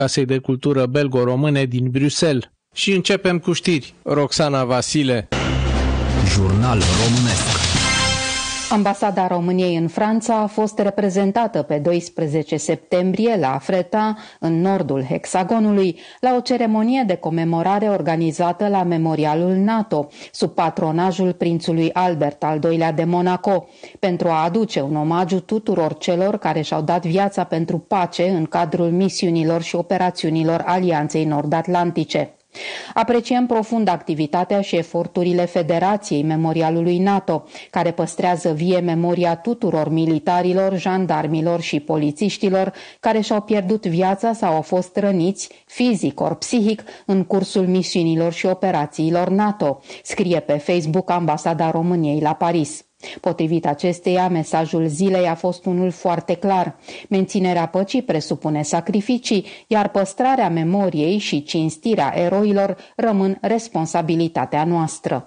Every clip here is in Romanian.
Casei de Cultură Belgo-Române din Bruxelles. Și începem cu știri. Roxana Vasile. Jurnal românesc. Ambasada României în Franța a fost reprezentată pe 12 septembrie la Fretin, în nordul hexagonului, la o ceremonie de comemorare organizată la Memorialul NATO, sub patronajul prințului Albert al II-lea de Monaco, pentru a aduce un omagiu tuturor celor care și-au dat viața pentru pace în cadrul misiunilor și operațiunilor Alianței Nord-Atlantice. Apreciem profund activitatea și eforturile Federației Memorialului NATO, care păstrează vie memoria tuturor militarilor, jandarmilor și polițiștilor care și-au pierdut viața sau au fost răniți, fizic ori psihic, în cursul misiunilor și operațiilor NATO, scrie pe Facebook Ambasada României la Paris. Potrivit acesteia, mesajul zilei a fost unul foarte clar. Menținerea păcii presupune sacrificii, iar păstrarea memoriei și cinstirea eroilor rămân responsabilitatea noastră.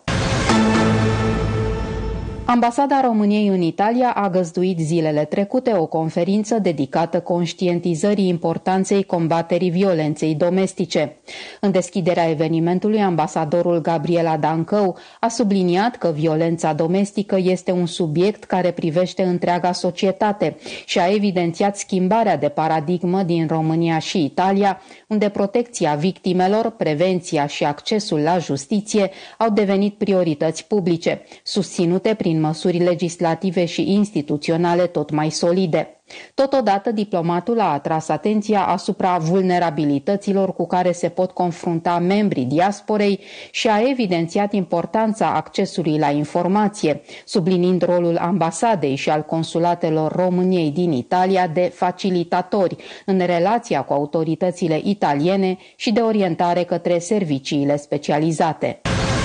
Ambasada României în Italia a găzduit zilele trecute o conferință dedicată conștientizării importanței combaterii violenței domestice. În deschiderea evenimentului, ambasadorul Gabriela Dancău a subliniat că violența domestică este un subiect care privește întreaga societate și a evidențiat schimbarea de paradigmă din România și Italia, unde protecția victimelor, prevenția și accesul la justiție au devenit priorități publice, susținute prin măsuri legislative și instituționale tot mai solide. Totodată, diplomatul a atras atenția asupra vulnerabilităților cu care se pot confrunta membrii diasporei și a evidențiat importanța accesului la informație, subliniind rolul ambasadei și al consulatelor României din Italia de facilitatori în relația cu autoritățile italiene și de orientare către serviciile specializate.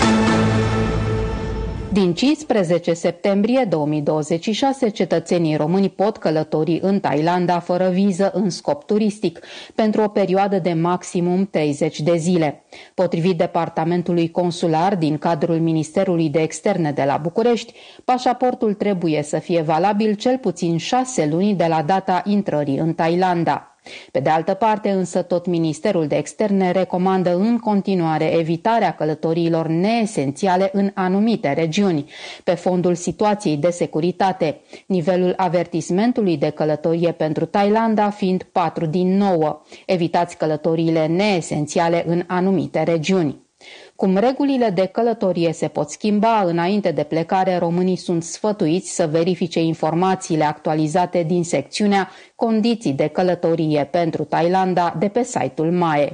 Din 15 septembrie 2026, cetățenii români pot călători în Thailanda fără viză în scop turistic, pentru o perioadă de maximum 30 de zile. Potrivit Departamentului Consular din cadrul Ministerului de Externe de la București, pașaportul trebuie să fie valabil cel puțin 6 luni de la data intrării în Thailanda. Pe de altă parte, însă, tot Ministerul de Externe recomandă în continuare evitarea călătoriilor neesențiale în anumite regiuni, pe fondul situației de securitate, nivelul avertismentului de călătorie pentru Thailanda fiind 4 din 9. Evitați călătoriile neesențiale în anumite regiuni. Cum regulile de călătorie se pot schimba, înainte de plecare, românii sunt sfătuiți să verifice informațiile actualizate din secțiunea Condiții de călătorie pentru Thailanda de pe site-ul MAE.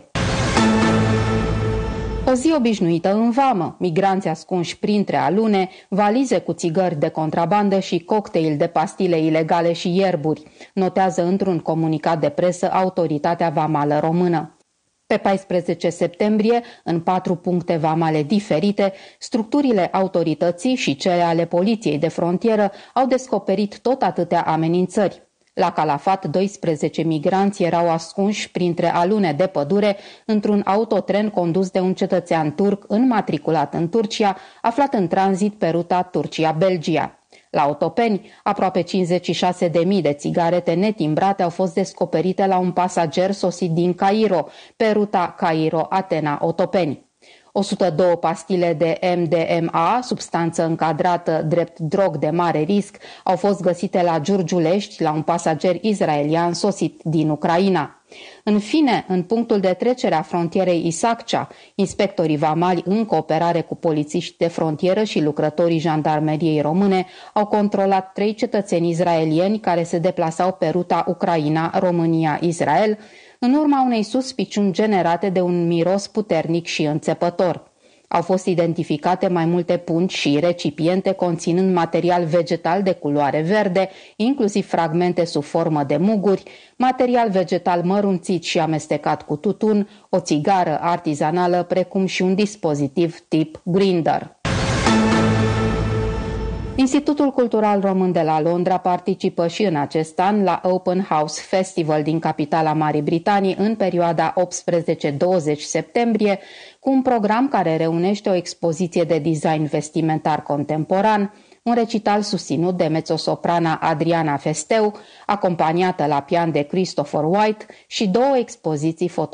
O zi obișnuită în vamă, migranți ascunși printre alune, valize cu țigări de contrabandă și cocktail de pastile ilegale și ierburi, notează într-un comunicat de presă Autoritatea Vamală Română. Pe 14 septembrie, în 4 puncte vamale diferite, structurile autorității și cele ale poliției de frontieră au descoperit tot atâtea amenințări. La Calafat, 12 migranți erau ascunși printre alune de pădure într-un autotren condus de un cetățean turc înmatriculat în Turcia, aflat în tranzit pe ruta Turcia-Belgia. La Otopeni, aproape 56.000 de țigarete netimbrate au fost descoperite la un pasager sosit din Cairo, pe ruta Cairo-Atena-Otopeni. 102 pastile de MDMA, substanță încadrată drept drog de mare risc, au fost găsite la Giurgiulești, la un pasager israelian sosit din Ucraina. În fine, în punctul de trecere a frontierei Isaccea, inspectorii vamali, în cooperare cu polițiști de frontieră și lucrătorii jandarmeriei române, au controlat 3 cetățeni israelieni care se deplasau pe ruta Ucraina-România-Israel, în urma unei suspiciuni generate de un miros puternic și înțepător. Au fost identificate mai multe pungi și recipiente conținând material vegetal de culoare verde, inclusiv fragmente sub formă de muguri, material vegetal mărunțit și amestecat cu tutun, o țigară artizanală, precum și un dispozitiv tip grinder. Institutul Cultural Român de la Londra participă și în acest an la Open House Festival din capitala Marii Britanii în perioada 18-20 septembrie, cu un program care reunește o expoziție de design vestimentar contemporan, un recital susținut de mezzosoprana Adriana Festeu, acompaniată la pian de Christopher White, și 2 expoziții